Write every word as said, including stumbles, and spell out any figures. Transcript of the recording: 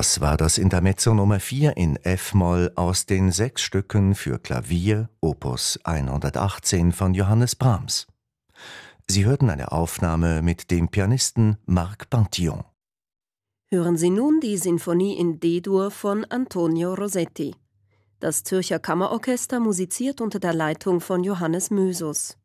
Das war das Intermezzo Nummer vier in F-Moll aus den sechs Stücken für Klavier Opus hundertachtzehn von Johannes Brahms. Sie hörten eine Aufnahme mit dem Pianisten Marc Pantillon. Hören Sie nun die Sinfonie in D-Dur von Antonio Rossetti. Das Zürcher Kammerorchester musiziert unter der Leitung von Johannes Mösus.